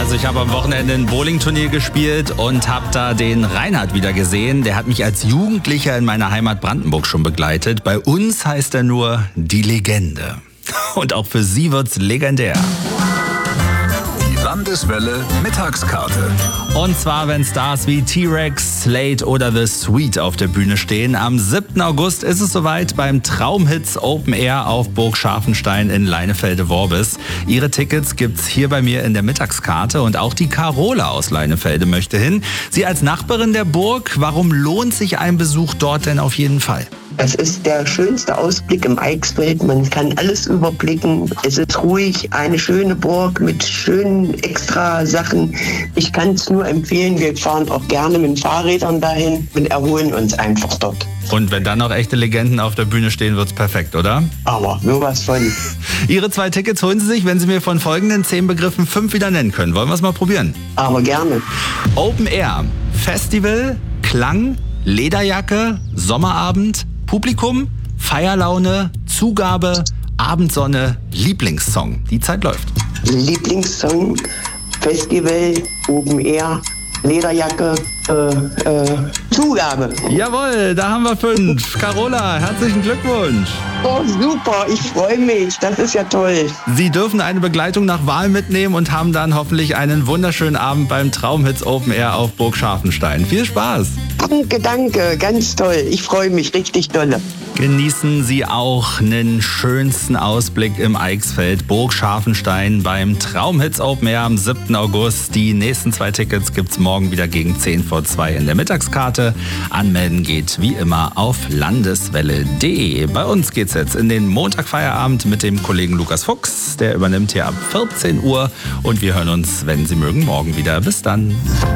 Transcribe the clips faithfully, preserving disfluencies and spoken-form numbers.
Also ich habe am Wochenende ein Bowling-Turnier gespielt und habe da den Reinhard wieder gesehen. Der hat mich als Jugendlicher in meiner Heimat Brandenburg schon begleitet. Bei uns heißt er nur die Legende. Und auch für sie wird's legendär. Landeswelle Mittagskarte. Und zwar, wenn Stars wie T-Rex, Slade oder The Sweet auf der Bühne stehen. Am siebten August ist es soweit beim Traumhits Open Air auf Burg Scharfenstein in Leinefelde-Worbis. Ihre Tickets gibt's hier bei mir in der Mittagskarte und auch die Carola aus Leinefelde möchte hin. Sie als Nachbarin der Burg, warum lohnt sich ein Besuch dort denn auf jeden Fall? Das ist der schönste Ausblick im Eichsfeld. Man kann alles überblicken. Es ist ruhig, eine schöne Burg mit schönen extra Sachen. Ich kann es nur empfehlen. Wir fahren auch gerne mit Fahrrädern dahin und erholen uns einfach dort. Und wenn dann noch echte Legenden auf der Bühne stehen, wird's perfekt, oder? Aber sowas von. Ihre zwei Tickets holen Sie sich, wenn Sie mir von folgenden zehn Begriffen fünf wieder nennen können. Wollen wir es mal probieren? Aber gerne. Open Air, Festival, Klang, Lederjacke, Sommerabend, Publikum, Feierlaune, Zugabe, Abendsonne, Lieblingssong. Die Zeit läuft. Lieblingssong, Festival, Open Air, Lederjacke, äh, äh, Zugabe. Jawohl, da haben wir fünf. Carola, herzlichen Glückwunsch. Oh, super, ich freue mich. Das ist ja toll. Sie dürfen eine Begleitung nach Wahl mitnehmen und haben dann hoffentlich einen wunderschönen Abend beim Traumhits Open Air auf Burg Scharfenstein. Viel Spaß. Danke, danke, ganz toll. Ich freue mich richtig dolle. Genießen Sie auch einen schönsten Ausblick im Eichsfeld, Burg Scharfenstein beim Traumhits Open Air am siebten August. Die nächsten zwei Tickets gibt's morgen wieder gegen zehn vor zwei in der Mittagskarte. Anmelden geht wie immer auf landeswelle punkt de. Bei uns geht's jetzt in den Montagfeierabend mit dem Kollegen Lukas Fuchs. Der übernimmt hier ab vierzehn Uhr und wir hören uns, wenn Sie mögen, morgen wieder. Bis dann.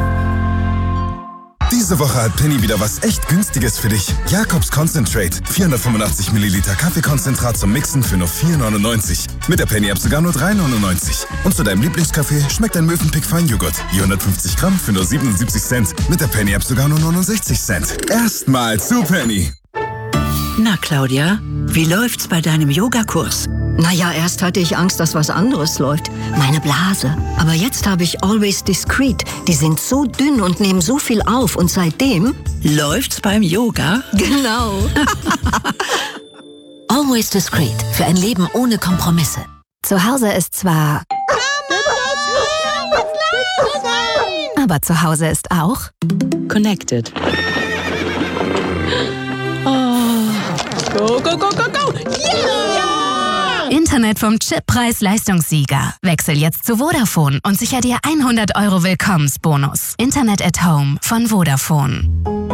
Diese Woche hat Penny wieder was echt Günstiges für dich. Jakobs Concentrate. vierhundertfünfundachtzig Milliliter Kaffeekonzentrat zum Mixen für nur vier neunundneunzig. Mit der Penny-App sogar nur drei neunundneunzig. Und zu deinem Lieblingskaffee schmeckt ein Mövenpick Feinjoghurt. vierhundertfünfzig Gramm für nur siebenundsiebzig Cent. Mit der Penny-App sogar nur neunundsechzig Cent. Erstmal zu Penny. Na, Claudia, wie läuft's bei deinem Yogakurs? Naja, erst hatte ich Angst, dass was anderes läuft. Meine Blase. Aber jetzt habe ich Always Discreet. Die sind so dünn und nehmen so viel auf. Und seitdem... Läuft's beim Yoga? Genau. Always Discreet. Für ein Leben ohne Kompromisse. Zu Hause ist zwar... Aber zu Hause ist auch... Connected. Go, go, go, go, go! Yeah! Internet vom Chip Preis-Leistungssieger. Wechsel jetzt zu Vodafone und sicher dir hundert Euro Willkommensbonus. Internet at Home von Vodafone.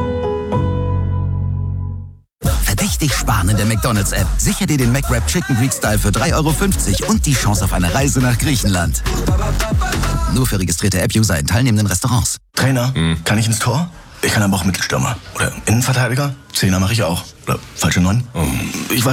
Verdächtig sparen in der McDonald's-App. Sicher dir den McWrap Chicken Greek Style für drei Euro fünfzig und die Chance auf eine Reise nach Griechenland. Nur für registrierte App-User in teilnehmenden Restaurants. Trainer, hm. kann ich ins Tor? Ich kann aber auch Mittelstürmer. Oder Innenverteidiger? Zehner mache ich auch. Oder falsche Neun? Ich weiß